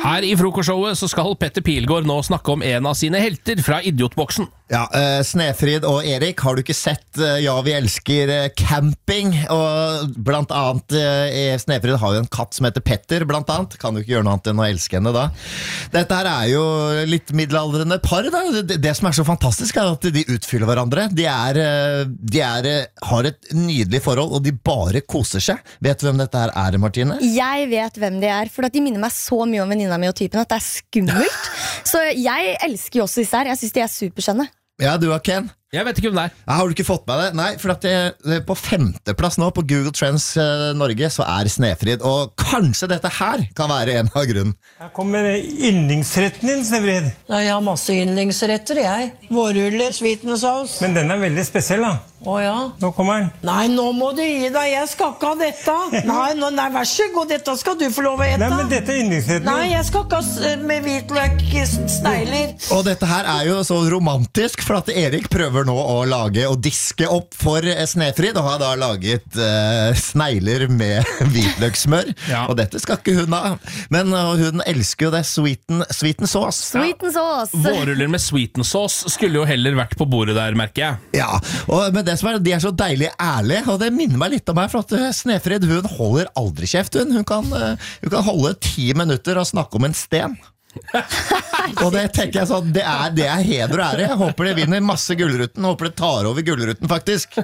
Her I frokostshowet så skal Petter Pilgaard nå snakke om en av sine helter fra Idiotboksen. Ja, Snefrid og Erik, har du ikke sett Ja, vi elsker camping? Og blant annet, Snefrid har jo en katt som heter Petter, blant annet. Kan du ikke gjøre noe annet enn å elske henne da? Dette her jo litt middelaldrende par da. Det som så fantastisk at de utfyller hverandre. De har et nydelig forhold, og de bare koser seg. Vet du hvem dette her Martine? Jeg vet hvem de for at de minner meg så mye om venninna mi og typen at det skummelt. Så jeg elsker jo også disse her. Jeg synes de superskjønne. Ja, du Ken? Jeg vet ikke hvem det Ja, har du ikke fått med det? Nei, for at det på 5. plass nå på Google Trends Norge så Snefrid, og kanskje dette her kan være en av grunnen. Her kommer yndlingsretten din, Snefrid. Jeg har masse yndlingsretter, jeg. Vårruller, sweet and sauce. Men den veldig spesiell da. Ja. Nå kommer den. Nei, nå må du gi deg, jeg skal ikke ha dette. Nei, vær så god, dette skal du få lov å ete. Nei, men dette yndlingsretten. Nei, jeg skal ikke ha med hvitløk, snegler. Og dette her jo så romantisk, for at Erik prøver nå å lage og diske opp for Snefrid, og har da laget snegler med hvitløksmør. Ja. Og dette skal ikke hun ha. Men hun elsker jo det sweet and sauce. Sweet and sauce. Vårruller med sweet and sauce skulle jo heller vært på bordet der, merker jeg. Ja, men det som de så deilig ærlige, og det minner meg litt om meg, for at Snefrid, hun holder aldri kjeft. Hun kan holde 10 minutter og snakke om en sten. Og det tenker jeg sånn, det heder og ære. Jeg håper det vinner masse Gullruten. Håper det tar over Gullruten faktisk.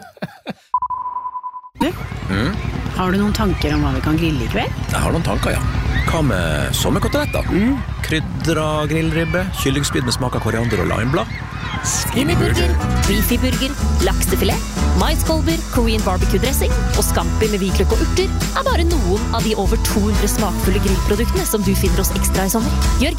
Har du noen tanker om hva vi kan grille I kveld? Jeg har noen tanker, ja. Hva med sommerkoteletter? Krydra grillribbe, kyllingspyd med smak av koriander og limeblad. Skinnyburger, beefy-burger, laksefilet, maiskolber, Korean barbecue-dressing og scampi med hvitløk og urter bare noen av de over 200 smakfulle grillproduktene som du finner oss ekstra I sommer. Gjør